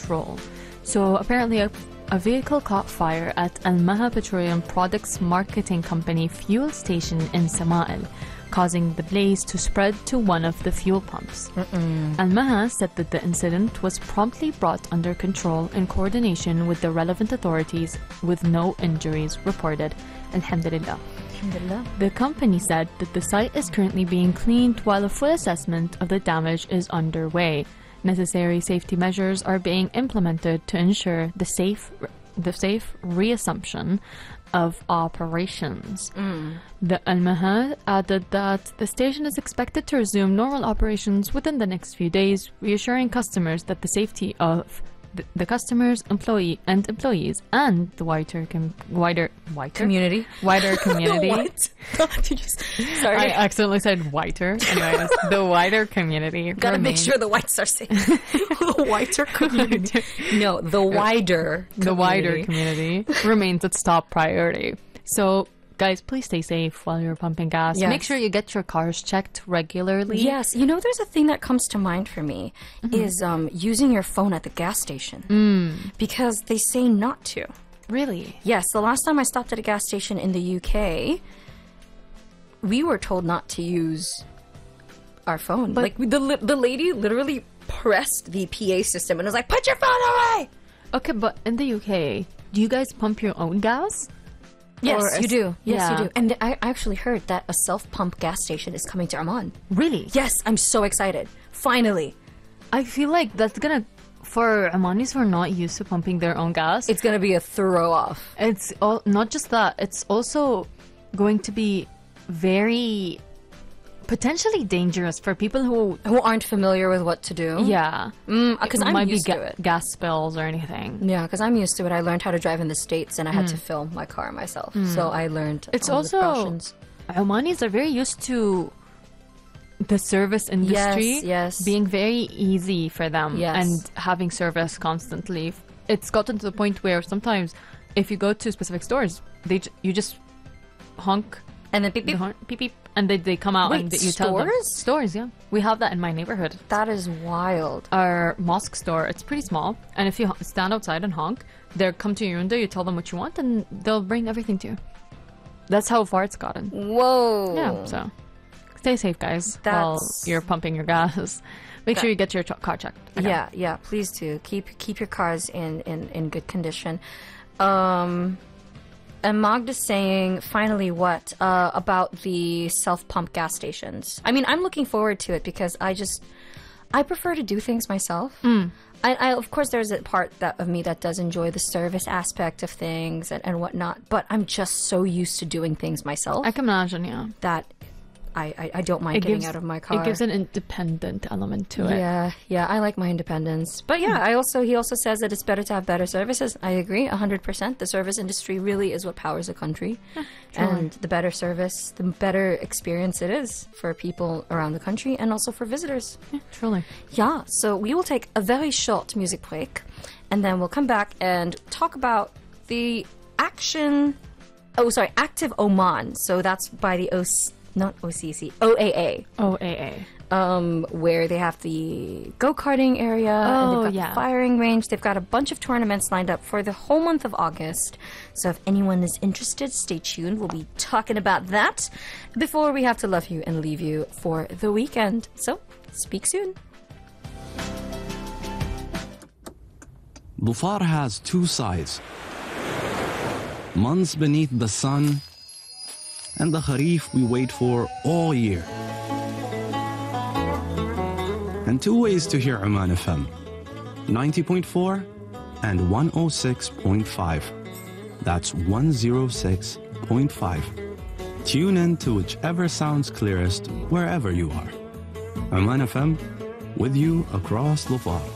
control. So apparently a vehicle caught fire at Al Maha Petroleum Products Marketing Company fuel station in Sama'il, causing the blaze to spread to one of the fuel pumps. Al Maha said that the incident was promptly brought under control in coordination with the relevant authorities, with no injuries reported. Alhamdulillah. The company said that the site is currently being cleaned while a full assessment of the damage is underway. Necessary safety measures are being implemented to ensure the safe reassumption of operations. The Al Maha added that the station is expected to resume normal operations within the next few days, reassuring customers that the safety of the customers, employees, and the wider community. What? Did you sorry, I accidentally said whiter. Anyways, the wider community. Gotta make sure the whites are safe. The whiter community. No, the wider community remains its top priority. So, guys, please stay safe while you're pumping gas. Yes. Make sure you get your cars checked regularly. Yes. You know, there's a thing that comes to mind for me is using your phone at the gas station. Because they say not to. Really? Yes. The last time I stopped at a gas station in the UK, we were told not to use our phone. But like, the lady literally pressed the PA system and was like, put your phone away! Okay, but in the UK, do you guys pump your own gas? Yes, you do. Yes, yeah. you do. And I actually heard that a self-pump gas station is coming to Oman. Really? Yes, I'm so excited. Finally. I feel like that's gonna, for Omanis who are not used to pumping their own gas, It's going to be a throw-off. it's not just that, it's also going to be very potentially dangerous for people who, Who aren't familiar with what to do. yeah, Because it I'm might used be to it. gas spills or anything. Yeah, because I'm used to it. I learned how to drive in the States, and I had to fill my car myself. So I learned It's all the also, precautions. Omanis are very used to the service industry yes. being very easy for them Yes. and having service constantly. It's gotten to the point where sometimes if you go to specific stores, you just honk, And then beep, beep. beep, beep, and they come out Wait, and you tell them. stores? Stores, yeah. We have that in my neighborhood. That is wild. Our mosque store, it's pretty small, and if you stand outside and honk, they'll come to your window, you tell them what you want, and they'll bring everything to you. That's how far it's gotten. Whoa. Yeah, so stay safe, guys, while you're pumping your gas. Make sure you get your car checked. Okay. Yeah, please do. Keep your cars in good condition. And Magda's saying, finally, what about the self-pump gas stations? I mean, I'm looking forward to it because I prefer to do things myself. I of course, there's a part of me that does enjoy the service aspect of things and whatnot, but I'm just so used to doing things myself I can imagine, yeah. that I don't mind getting out of my car. It gives an independent element to it. Yeah, I like my independence. But yeah, he also says that it's better to have better services. I agree, 100%. The service industry really is what powers a country. And the better service, the better experience it is for people around the country and also for visitors. Yeah, truly. Yeah, so we will take a very short music break and then we'll come back and talk about the Active Oman. So that's by the not OCC, OAA. OAA. Where they have the go-karting area, and they've got the firing range. They've got a bunch of tournaments lined up for the whole month of August. So if anyone is interested, stay tuned. We'll be talking about that before we have to love you and leave you for the weekend. So, speak soon. Dhofar has two sides. Months beneath the sun, and the Kharif we wait for all year. And two ways to hear Oman FM, 90.4 and 106.5. That's 106.5. Tune in to whichever sounds clearest wherever you are. Oman FM, with you across Dhofar.